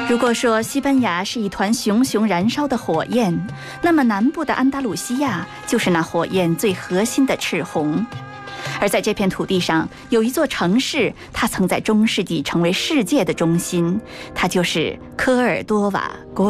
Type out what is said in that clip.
如果说西班牙是一团熊熊燃烧的火焰，那么南部的安达鲁西亚就是那火焰最核心的赤红。而在这片土地上，有一座城市，它曾在中世纪成为世界的中心，它就是科尔多瓦。